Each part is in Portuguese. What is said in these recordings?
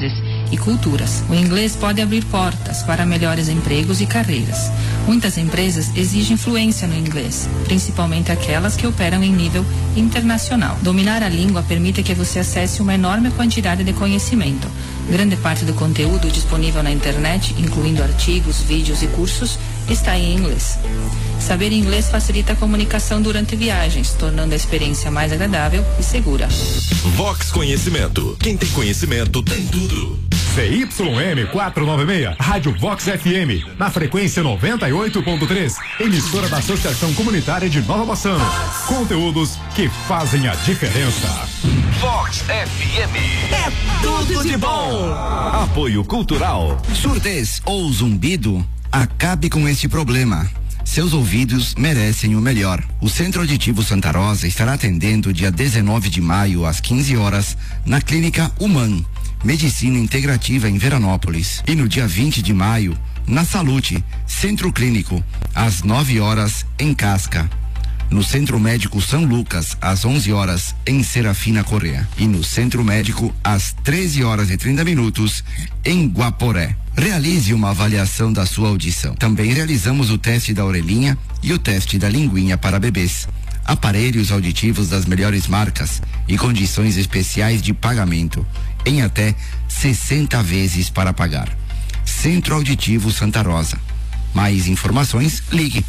países e culturas. O inglês pode abrir portas para melhores empregos e carreiras. Muitas empresas exigem fluência no inglês, principalmente aquelas que operam em nível internacional. Dominar a língua permite que você acesse uma enorme quantidade de conhecimento. Grande parte do conteúdo disponível na internet, incluindo artigos, vídeos e cursos, está em inglês. Saber inglês facilita a comunicação durante viagens, tornando a experiência mais agradável e segura. Vox Conhecimento. Quem tem conhecimento tem tudo. CYM 496, Rádio Vox FM, na frequência 98.3, emissora da Associação Comunitária de Nova Bassano. Conteúdos que fazem a diferença. Vox FM. É tudo de bom. Apoio Cultural. Surdez ou zumbido? Acabe com este problema. Seus ouvidos merecem o melhor. O Centro Auditivo Santa Rosa estará atendendo dia 19 de maio às 15 horas na Clínica Human, Medicina Integrativa em Veranópolis. E no dia 20 de maio, na Salute, Centro Clínico, às 9 horas em Casca. No Centro Médico São Lucas, às 11 horas em Serafina Corrêa. E no Centro Médico, às 13 horas e 30 minutos em Guaporé. Realize uma avaliação da sua audição. Também realizamos o teste da orelhinha e o teste da linguinha para bebês. Aparelhos auditivos das melhores marcas e condições especiais de pagamento, em até 60 vezes para pagar. Centro Auditivo Santa Rosa. Mais informações, ligue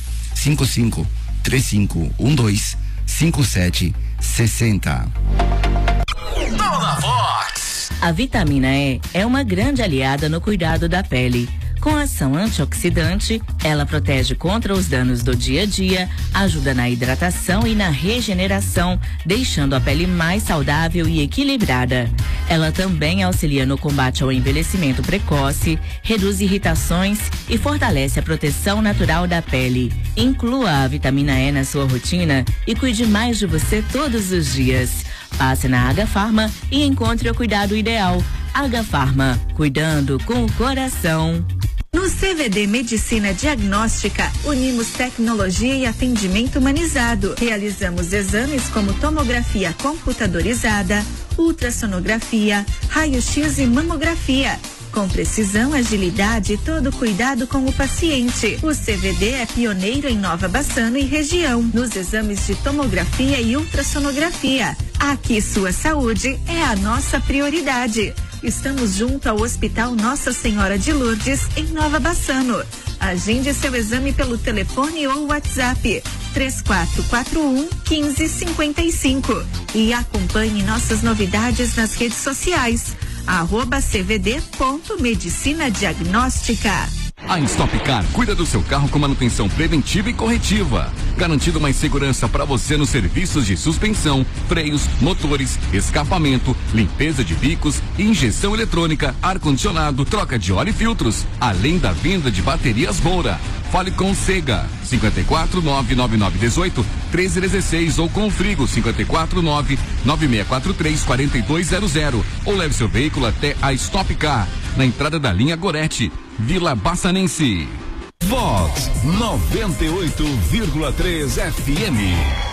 55-3512-5760. Dona Vox. A vitamina E é uma grande aliada no cuidado da pele. Com ação antioxidante, ela protege contra os danos do dia a dia, ajuda na hidratação e na regeneração, deixando a pele mais saudável e equilibrada. Ela também auxilia no combate ao envelhecimento precoce, reduz irritações e fortalece a proteção natural da pele. Inclua a vitamina E na sua rotina e cuide mais de você todos os dias. Passe na H-Farma e encontre o cuidado ideal. H-Farma, cuidando com o coração. No CVD Medicina Diagnóstica, unimos tecnologia e atendimento humanizado. Realizamos exames como tomografia computadorizada, ultrassonografia, raio-x e mamografia. Com precisão, agilidade e todo cuidado com o paciente. O CVD é pioneiro em Nova Bassano e região, nos exames de tomografia e ultrassonografia. Aqui sua saúde é a nossa prioridade. Estamos junto ao Hospital Nossa Senhora de Lourdes, em Nova Bassano. Agende seu exame pelo telefone ou WhatsApp 3441-1555 e acompanhe nossas novidades nas redes sociais. @cvd.medicinadiagnóstica. A Stop Car cuida do seu carro com manutenção preventiva e corretiva, garantindo mais segurança para você nos serviços de suspensão, freios, motores, escapamento, limpeza de bicos, injeção eletrônica, ar-condicionado, troca de óleo e filtros, além da venda de baterias Moura. Fale com o Sega 5499918-1316 ou com o Frigo 5499643-4200 ou leve seu veículo até a Stop Car, na entrada da linha Gorete, Vila Bassanense. Vox 98,3 FM.